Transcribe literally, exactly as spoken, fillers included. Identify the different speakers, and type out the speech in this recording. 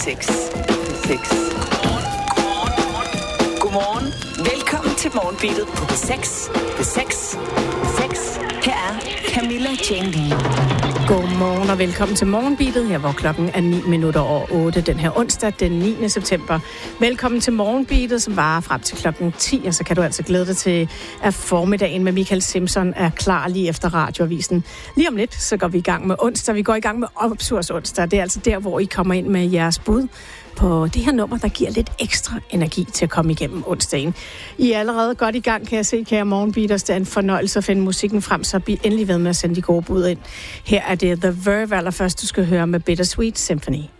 Speaker 1: seks. seks. Godmorgen. Velkommen til Morgenbeatet på B seks. B seks. seks. Her er Camilla Jane Lea.
Speaker 2: Godmorgen og velkommen til Morgenbeatet, her hvor klokken er ni minutter over otte den her onsdag, den niende september. Velkommen til Morgenbeatet, som varer frem til klokken ti, og så kan du altså glæde dig til, at formiddagen med Michael Simpson er klar lige efter radioavisen. Lige om lidt, så går vi i gang med onsdag. Vi går i gang med Opsurs onsdag. Det er altså der, hvor I kommer ind med jeres bud på det her nummer, der giver lidt ekstra energi til at komme igennem onsdagen. I er allerede godt i gang, kan jeg se, kære Morgenbeaters. Det er en fornøjelse at finde musikken frem, så bliv endelig ved med at sende de gode bud ind. Her er det The Verve allerførst, du skal høre med Bittersweet Symphony.